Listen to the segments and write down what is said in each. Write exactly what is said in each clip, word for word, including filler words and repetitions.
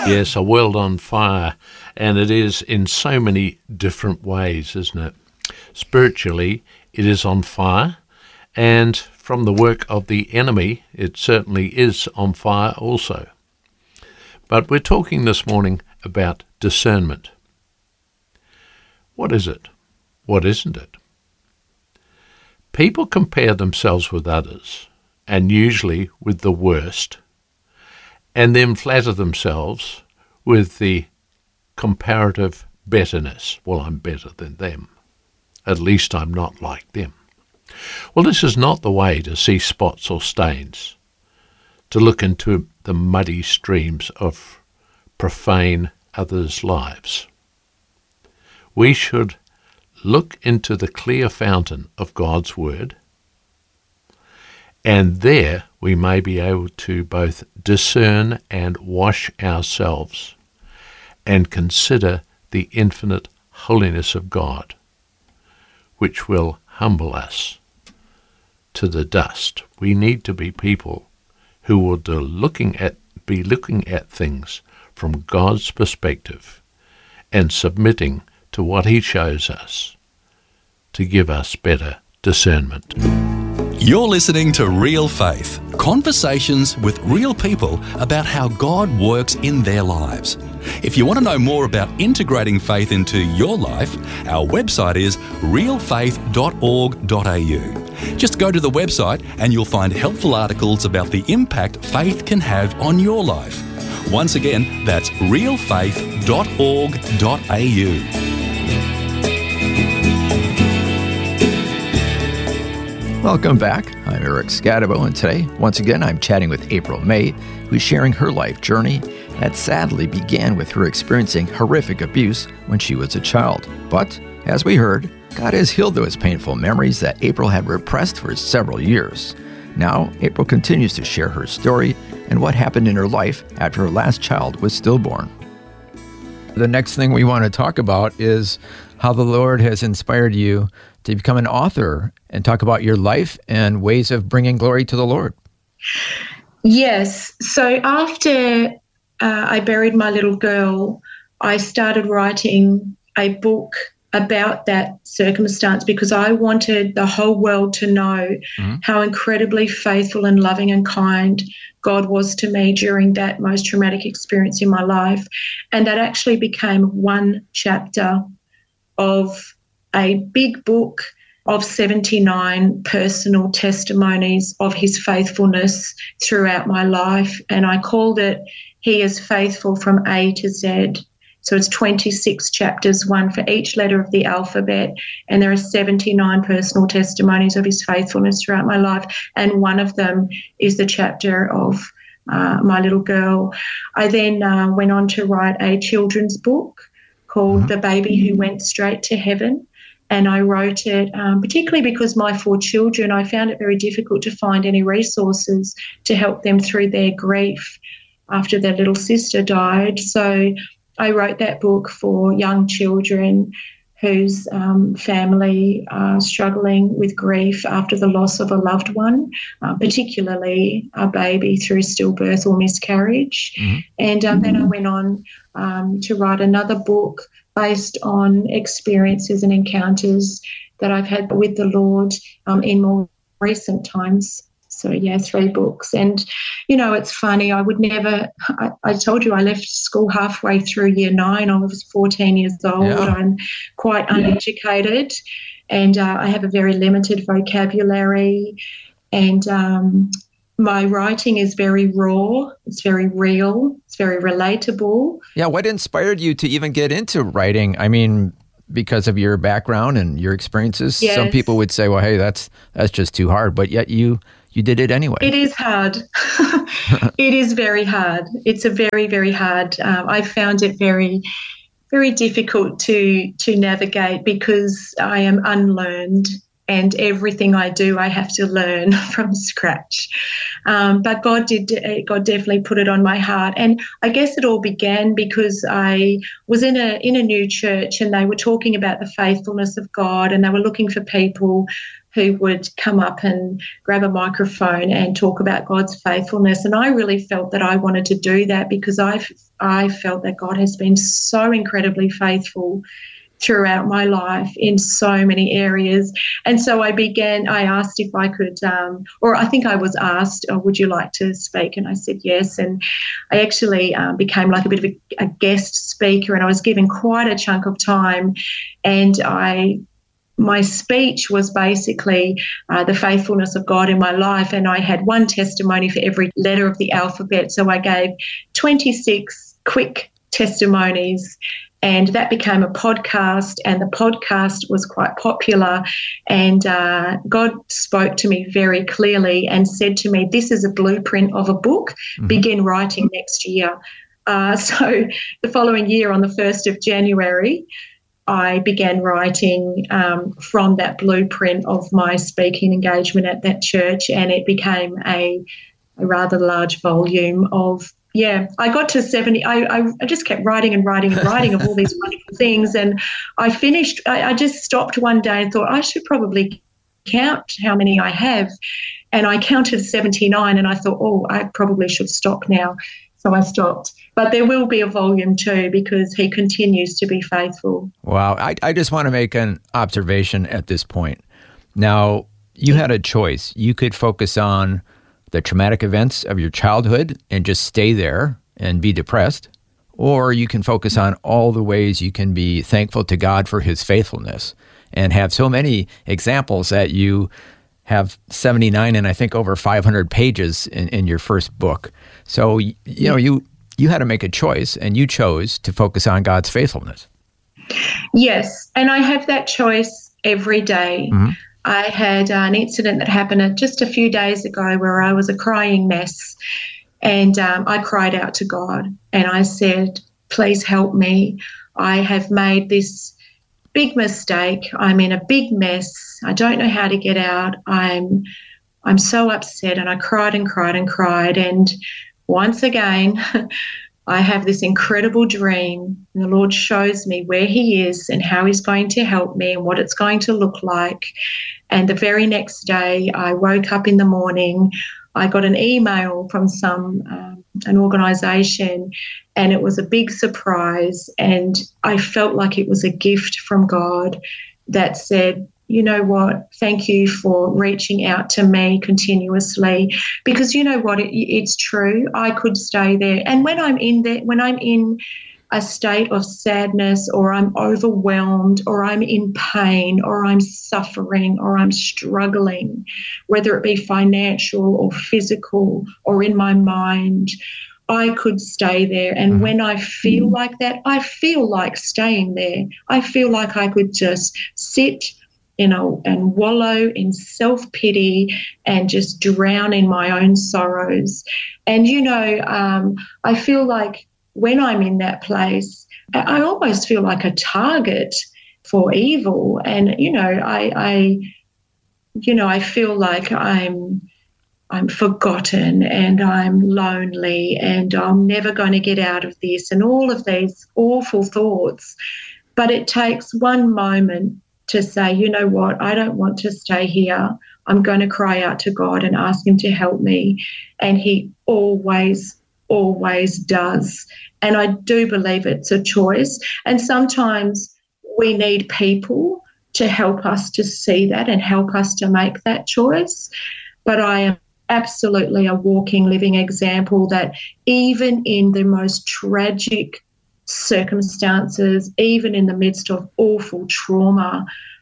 Yes, a world on fire, and it is in so many different ways, isn't it? Spiritually, it is on fire, and from the work of the enemy, it certainly is on fire also. But we're talking this morning about discernment. What is it? What isn't it? People compare themselves with others, and usually with the worst, and then flatter themselves with the comparative betterness. Well, I'm better than them. At least I'm not like them. Well, this is not the way to see spots or stains, to look into the muddy streams of profane others' lives. We should look into the clear fountain of God's Word, and there we may be able to both discern and wash ourselves and consider the infinite holiness of God, which will humble us to the dust. We need to be people who will do looking at, be looking at things from God's perspective and submitting to what He shows us to give us better discernment. You're listening to Real Faith, conversations with real people about how God works in their lives. If you want to know more about integrating faith into your life, our website is real faith dot org dot a u. Just go to the website and you'll find helpful articles about the impact faith can have on your life. Once again, that's real faith dot org dot a u. Welcome back. I'm Eric Scadabo, and today, once again, I'm chatting with April May, who's sharing her life journey that sadly began with her experiencing horrific abuse when she was a child. But, as we heard, God has healed those painful memories that April had repressed for several years. Now, April continues to share her story and what happened in her life after her last child was stillborn. The next thing we want to talk about is how the Lord has inspired you to become an author and talk about your life and ways of bringing glory to the Lord. Yes. So after uh, I buried my little girl, I started writing a book about that circumstance because I wanted the whole world to know mm-hmm. how incredibly faithful and loving and kind God was to me during that most traumatic experience in my life. And that actually became one chapter of a big book of seventy-nine personal testimonies of His faithfulness throughout my life. And I called it He is Faithful from A to Z. So it's twenty-six chapters, one for each letter of the alphabet, and there are seventy-nine personal testimonies of His faithfulness throughout my life, and one of them is the chapter of uh, my little girl. I then uh, went on to write a children's book called mm-hmm. The Baby Who Went Straight to Heaven, and I wrote it um, particularly because my four children, I found it very difficult to find any resources to help them through their grief after their little sister died. So I wrote that book for young children whose um, family are struggling with grief after the loss of a loved one, uh, particularly a baby through stillbirth or miscarriage. Mm-hmm. And um, then I went on um, to write another book based on experiences and encounters that I've had with the Lord um, in more recent times. So, yeah, three books. And, you know, it's funny, I would never, I, I told you I left school halfway through year nine. I was fourteen years old. Yeah. I'm quite uneducated yeah. and uh, I have a very limited vocabulary, and um, my writing is very raw. It's very real. It's very relatable. Yeah, what inspired you to even get into writing? I mean, because of your background and your experiences, yes. Some people would say, well, hey, that's that's just too hard, but yet you you did it anyway. It is hard. It is very hard. It's a very, very hard. Um, I found it very, very difficult to to navigate because I am unlearned, and everything I do, I have to learn from scratch. Um, but God did. God definitely put it on my heart, and I guess it all began because I was in a in a new church, and they were talking about the faithfulness of God, and they were looking for people who would come up and grab a microphone and talk about God's faithfulness. And I really felt that I wanted to do that because I, I felt that God has been so incredibly faithful throughout my life in so many areas. And so I began, I asked if I could, um, or I think I was asked, oh, would you like to speak? And I said yes. And I actually um, became like a bit of a, a guest speaker, and I was given quite a chunk of time. And I my speech was basically uh, the faithfulness of God in my life, and I had one testimony for every letter of the alphabet. So I gave twenty-six quick testimonies, and that became a podcast, and the podcast was quite popular. And uh, God spoke to me very clearly and said to me, this is a blueprint of a book. Mm-hmm. Begin writing next year. Uh, so the following year, on the first of January, I began writing um, from that blueprint of my speaking engagement at that church, and it became a, a rather large volume of, yeah, I got to seventy. I, I, I just kept writing and writing and writing of all these wonderful things, and I finished, I, I just stopped one day and thought I should probably count how many I have, and I counted seventy-nine, and I thought, oh, I probably should stop now. So I stopped. But there will be a volume two because he continues to be faithful. Wow. I, I just want to make an observation at this point. Now, you had a choice. You could focus on the traumatic events of your childhood and just stay there and be depressed, or you can focus on all the ways you can be thankful to God for his faithfulness and have so many examples that you have seventy-nine and I think over five hundred pages in, in your first book. So, you know, you, you had to make a choice, and you chose to focus on God's faithfulness. Yes, and I have that choice every day. Mm-hmm. I had an incident that happened just a few days ago where I was a crying mess, and um, I cried out to God, and I said, please help me. I have made this big mistake. I'm in a big mess. I don't know how to get out. I'm I'm so upset, and I cried and cried and cried. And once again, I have this incredible dream, and the Lord shows me where he is and how he's going to help me and what it's going to look like. And the very next day, I woke up in the morning, I got an email from some um, an organisation, and it was a big surprise, and I felt like it was a gift from God that said, you know what, thank you for reaching out to me continuously, because you know what, it, it's true. I could stay there. And when I'm in there, when I'm in a state of sadness, or I'm overwhelmed, or I'm in pain, or I'm suffering, or I'm struggling, whether it be financial or physical or in my mind, I could stay there. And when I feel like that, I feel like staying there. I feel like I could just sit, you know, and wallow in self-pity and just drown in my own sorrows. And, you know, um, I feel like when I'm in that place, I almost feel like a target for evil. And, you know, I, I you know, I feel like I'm I'm forgotten, and I'm lonely, and I'm never going to get out of this, and all of these awful thoughts. But it takes one moment to say, you know what, I don't want to stay here. I'm going to cry out to God and ask him to help me. And he always, always does. And I do believe it's a choice. And sometimes we need people to help us to see that and help us to make that choice. But I am absolutely a walking, living example that even in the most tragic circumstances, even in the midst of awful trauma,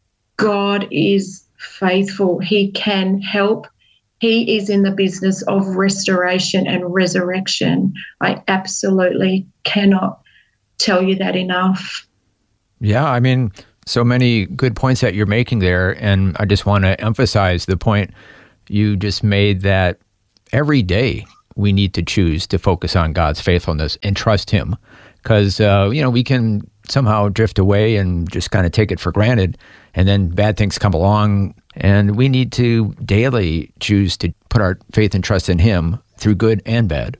God is faithful. He can help. He is in the business of restoration and resurrection. I absolutely cannot tell you that enough. Yeah, I mean, so many good points that you're making there, and I just want to emphasize the point you just made that every day we need to choose to focus on God's faithfulness and trust him, because, uh, you know, we can somehow drift away and just kind of take it for granted, and then bad things come along, and we need to daily choose to put our faith and trust in him through good and bad.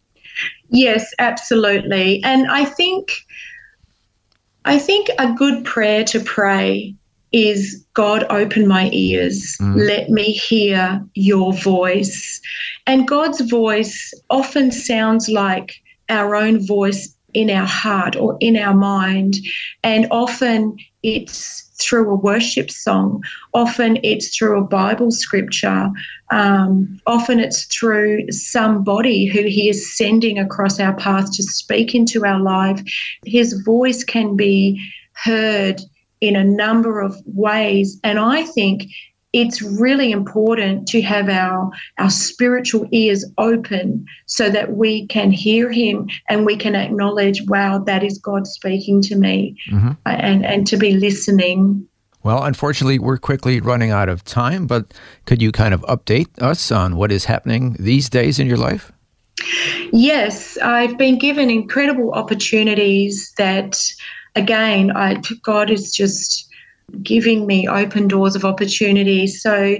Yes, absolutely. And I think, I think a good prayer to pray is, God, open my ears. Mm. Let me hear your voice. And God's voice often sounds like our own voice in our heart or in our mind. And often it's through a worship song. Often it's through a Bible scripture. Um, often it's through somebody who he is sending across our path to speak into our life. His voice can be heard in a number of ways. And I think it's really important to have our, our spiritual ears open so that we can hear him and we can acknowledge, wow, that is God speaking to me, mm-hmm. and, and to be listening. Well, unfortunately, we're quickly running out of time, but could you kind of update us on what is happening these days in your life? Yes, I've been given incredible opportunities that, again, I, God is just giving me open doors of opportunity. So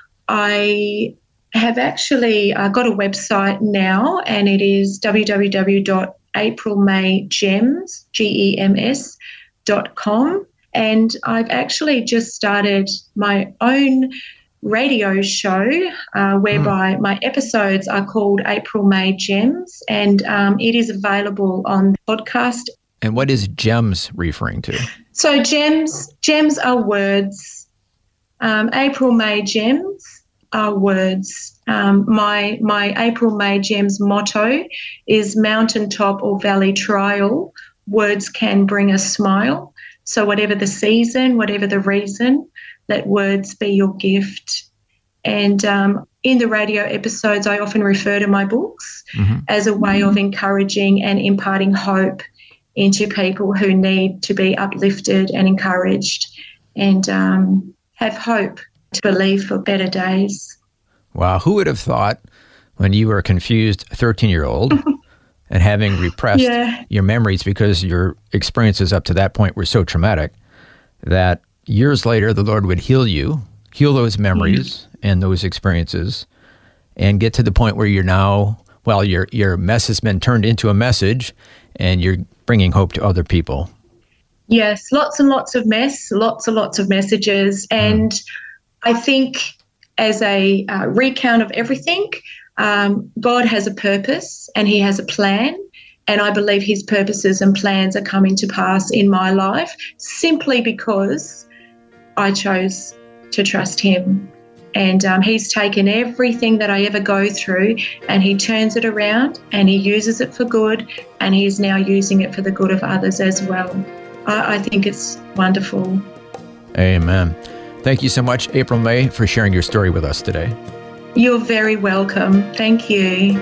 I have actually uh, got a website now, and it is w w w dot april may gems, G E M S, dot com. And I've actually just started my own radio show uh, whereby mm. my episodes are called April May Gems, and um, it is available on podcast. And what is gems referring to? So gems, gems are words. Um, April May Gems are words. Um, my my April May Gems motto is mountaintop or valley trial, words can bring a smile. So whatever the season, whatever the reason, let words be your gift. And um, in the radio episodes, I often refer to my books mm-hmm. as a way mm-hmm. of encouraging and imparting hope into people who need to be uplifted and encouraged and um, have hope to believe for better days. Wow, who would have thought when you were a confused thirteen-year-old and having repressed yeah. your memories because your experiences up to that point were so traumatic that years later the Lord would heal you, heal those memories mm. and those experiences, and get to the point where you're now, well, your your mess has been turned into a message and you're bringing hope to other people. Yes, lots and lots of mess, lots and lots of messages. And mm. I think as a uh, recount of everything, um, God has a purpose and he has a plan. And I believe his purposes and plans are coming to pass in my life simply because I chose to trust him. And um, he's taken everything that I ever go through and he turns it around and he uses it for good, and he's now using it for the good of others as well. I, I think it's wonderful. Amen. Thank you so much, April May, for sharing your story with us today. You're very welcome. Thank you.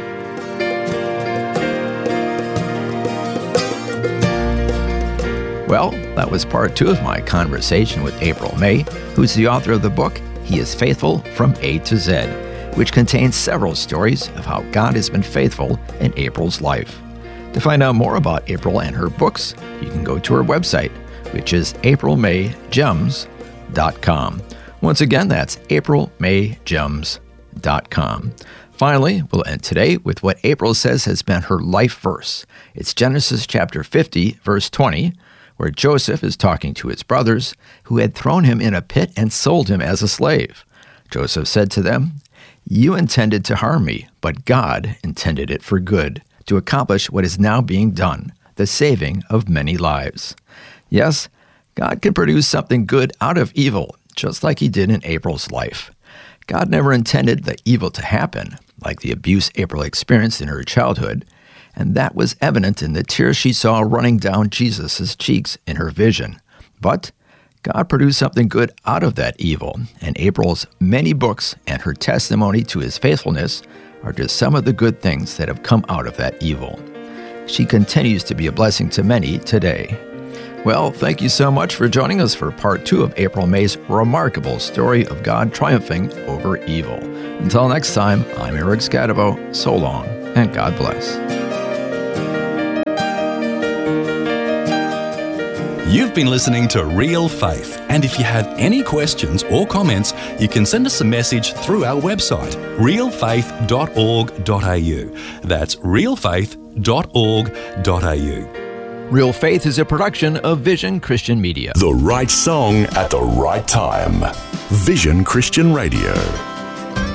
Well, that was part two of my conversation with April May, who's the author of the book, He is Faithful from A to Z, which contains several stories of how God has been faithful in April's life. To find out more about April and her books, you can go to her website, which is april may gems dot com. Once again, that's april may gems dot com. Finally, we'll end today with what April says has been her life verse. It's Genesis chapter fifty, verse twenty, where Joseph is talking to his brothers who had thrown him in a pit and sold him as a slave. Joseph said to them, "You intended to harm me, but God intended it for good, to accomplish what is now being done, the saving of many lives." Yes, God can produce something good out of evil, just like he did in April's life. God never intended the evil to happen, like the abuse April experienced in her childhood, and that was evident in the tears she saw running down Jesus' cheeks in her vision. But God produced something good out of that evil, and April's many books and her testimony to his faithfulness are just some of the good things that have come out of that evil. She continues to be a blessing to many today. Well, thank you so much for joining us for part two of April May's remarkable story of God triumphing over evil. Until next time, I'm Eric Scadabo. So long, and God bless. You've been listening to Real Faith, and if you have any questions or comments, you can send us a message through our website, real faith dot org dot a u. That's real faith dot org dot a u. Real Faith is a production of Vision Christian Media. The right song at the right time. Vision Christian Radio.